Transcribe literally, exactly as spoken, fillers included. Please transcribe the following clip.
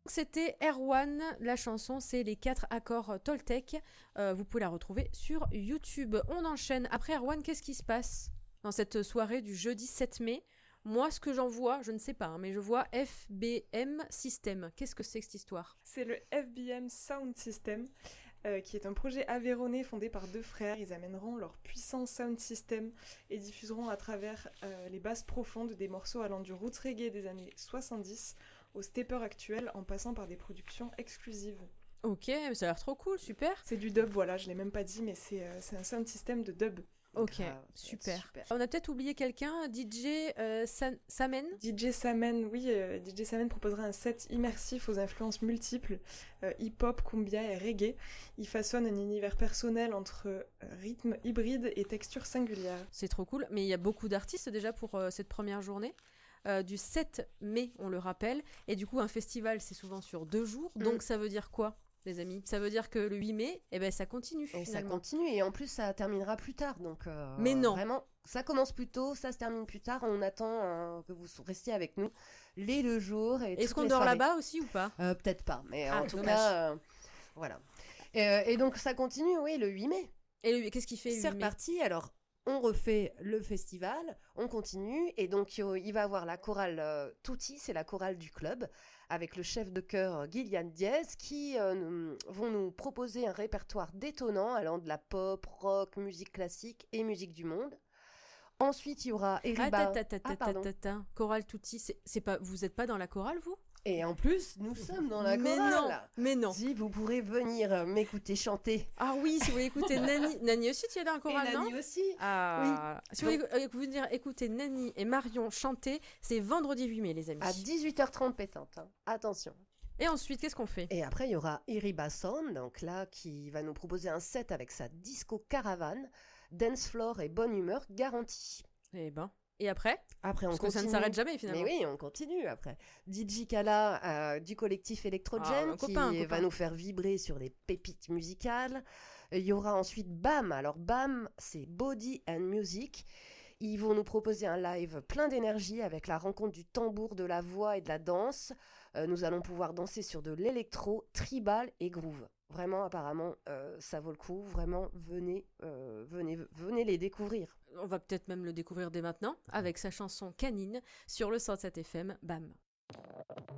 c'était Erwan, la chanson c'est les quatre accords Toltec, euh, vous pouvez la retrouver sur YouTube. On enchaîne, après Erwan, qu'est-ce qui se passe dans cette soirée du jeudi sept mai? Moi, ce que j'en vois, je ne sais pas, hein, mais je vois F B M System. Qu'est-ce que c'est que cette histoire? C'est le F B M Sound System, euh, qui est un projet aveyronnais fondé par deux frères. Ils amèneront leur puissant sound system et diffuseront à travers euh, les basses profondes des morceaux allant du roots reggae des années soixante-dix au stepper actuel, en passant par des productions exclusives. Ok, ça a l'air trop cool, super. C'est du dub, voilà, je l'ai même pas dit, mais c'est, euh, c'est un sound system de dub. Ok, Grave, super. super. On a peut-être oublié quelqu'un, D J euh, San- Samen. D J Samen, oui, euh, D J Samen proposera un set immersif aux influences multiples, euh, hip-hop, cumbia et reggae. Il façonne un univers personnel entre euh, rythme hybride et texture singulière. C'est trop cool, mais il y a beaucoup d'artistes déjà pour euh, cette première journée. Euh, du sept mai, on le rappelle, et du coup un festival c'est souvent sur deux jours, donc Mm. ça veut dire quoi, les amis? Ça veut dire que le huit mai, eh ben ça continue Et ça finalement. continue, et en plus ça terminera plus tard, donc euh, Mais non. vraiment, ça commence plus tôt, ça se termine plus tard, on attend euh, que vous restiez avec nous les deux jours. Et Est-ce toutes qu'on les dort soirées. là-bas aussi ou pas? euh, Peut-être pas, mais Ah, en tout dommage. cas, euh, voilà. Et, euh, et donc ça continue, oui, le huit mai. Et le- qu'est-ce qu'il fait le C'est huit mai? reparti, alors on refait le festival, on continue, et donc euh, il va avoir la chorale euh, Tutti, c'est la chorale du club, avec le chef de chœur euh, Gillian Diez, qui euh, nous- vont nous proposer un répertoire détonnant, allant de la pop, rock, musique classique et musique du monde. Ensuite, il y aura Ah, Eriba. ta, ta, ta, Ah, ta, pardon. ta, ta. Chorale Tutti, c'est c'est pas, vous êtes pas dans la chorale vous? Et en plus, nous sommes dans la Mais chorale. non, mais non. Si vous pourrez venir euh, m'écouter chanter. Ah oui, si vous voulez écouter Nani, Nani aussi tu es dans la chorale, et non? Nani aussi. Ah, si vous voulez euh, venir écouter Nani et Marion chanter, c'est vendredi huit mai les amis. À dix-huit heures trente pétante, hein. Attention. Et ensuite, qu'est-ce qu'on fait? Et après, il y aura Iriba Sound, donc là, qui va nous proposer un set avec sa disco caravane, dance floor et bonne humeur garantie. Eh ben, et après? Après, on Parce que continue. ça ne s'arrête jamais finalement. Mais oui, on continue après. D J Kala euh, du collectif Electrogen, Ah, un qui copain, un va copain. nous faire vibrer sur les pépites musicales. Il y aura ensuite BAM. Alors BAM, c'est Body and Music. Ils vont nous proposer un live plein d'énergie avec la rencontre du tambour, de la voix et de la danse. Euh, nous allons pouvoir danser sur de l'électro, tribal et groove. Vraiment, apparemment, euh, ça vaut le coup. Vraiment, venez, euh, venez, venez les découvrir. On va peut-être même le découvrir dès maintenant avec sa chanson Canine sur le cent sept F M. Bam.